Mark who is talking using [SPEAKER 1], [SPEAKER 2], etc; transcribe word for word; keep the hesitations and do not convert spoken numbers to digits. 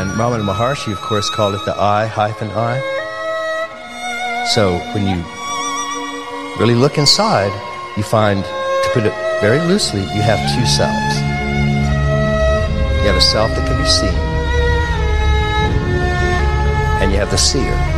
[SPEAKER 1] And Ramana Maharshi, of course, called it the I hyphen I. So when you really look inside, you find, to put it very loosely, you have two selves. You have a self that can be seen, and you have the seer.